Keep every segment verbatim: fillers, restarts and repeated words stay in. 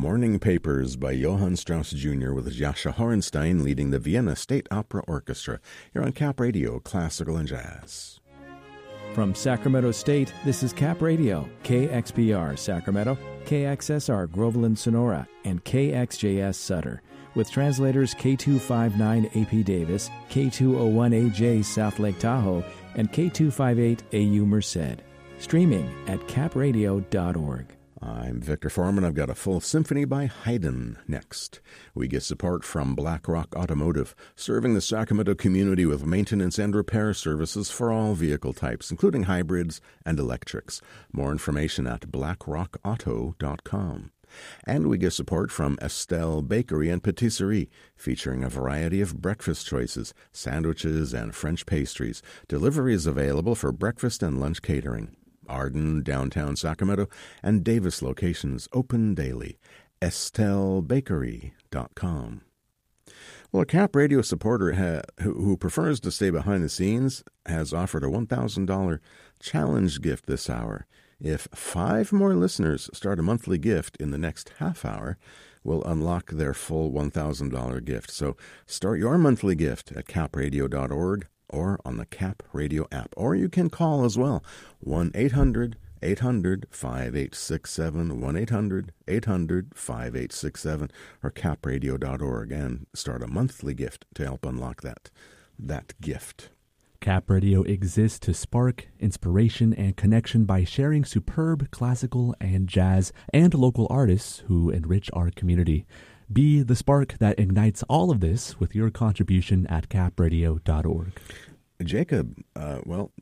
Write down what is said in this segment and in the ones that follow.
Morning Papers by Johann Strauss Junior with Jascha Horenstein leading the Vienna State Opera Orchestra here on Cap Radio, Classical and Jazz. From Sacramento State, this is Cap Radio, K X P R Sacramento, K X S R Groveland Sonora, and K X J S Sutter, with translators K two fifty-nine A P Davis, K two oh one A J South Lake Tahoe, and K two fifty-eight A U Merced. Streaming at cap radio dot org. I'm Victor Foreman. I've got a full symphony by Haydn next. We get support from BlackRock Automotive, serving the Sacramento community with maintenance and repair services for all vehicle types, including hybrids and electrics. More information at black rock auto dot com. And we get support from Estelle Bakery and Patisserie, featuring a variety of breakfast choices, sandwiches, and French pastries. Delivery is available for breakfast and lunch catering. Arden, downtown Sacramento, and Davis locations open daily. estelle bakery dot com. Well, a Cap Radio supporter ha- who, who prefers to stay behind the scenes has offered a one thousand dollars challenge gift this hour. If five more listeners start a monthly gift in the next half hour, we'll unlock their full one thousand dollars gift. So start your monthly gift at cap radio dot org. or on the Cap Radio app. Or you can call as well, one eight hundred eight hundred five eight six seven, one eight hundred eight hundred five eight six seven, or cap radio dot org, and start a monthly gift to help unlock that, that gift. Cap Radio exists to spark inspiration and connection by sharing superb classical and jazz and local artists who enrich our community. Be the spark that ignites all of this with your contribution at cap radio dot org. Jacob, uh, well,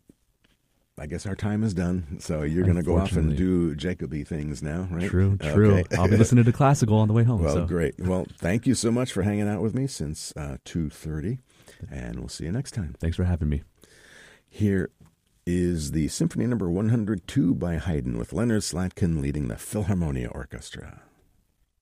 I guess our time is done, so you're going to go off and do Jacoby things now, right? True, true. Okay. I'll be listening to classical on the way home. Well, so. Great. Well, thank you so much for hanging out with me since uh, two thirty, and we'll see you next time. Thanks for having me. Here is the Symphony Number one hundred two by Haydn with Leonard Slatkin leading the Philharmonia Orchestra.